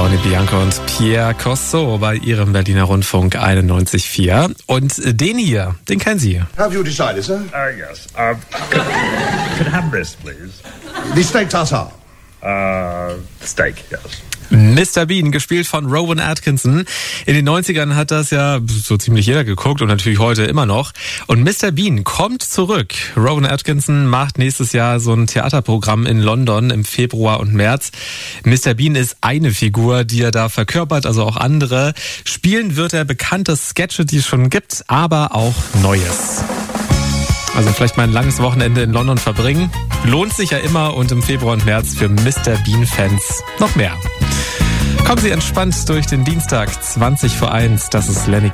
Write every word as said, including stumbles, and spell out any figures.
Tony Bianco und Pierre Corso bei ihrem Berliner Rundfunk einundneunzig Komma vier. Und den hier, den kennen Sie. Have you decided, sir? Uh, yes. Uh, could I have this, please? The steak tartare. Uh, steak, yes. Mister Bean, gespielt von Rowan Atkinson. In den neunzigern hat das ja so ziemlich jeder geguckt und natürlich heute immer noch. Und Mister Bean kommt zurück. Rowan Atkinson macht nächstes Jahr so ein Theaterprogramm in London im Februar und März. Mister Bean ist eine Figur, die er da verkörpert, also auch andere. Spielen wird er bekannte Sketche, die es schon gibt, aber auch Neues. Also vielleicht mal ein langes Wochenende in London verbringen. Lohnt sich ja immer und im Februar und März für Mister Bean-Fans noch mehr. Kommen Sie entspannt durch den Dienstag, zwanzig vor eins. Das ist Lenny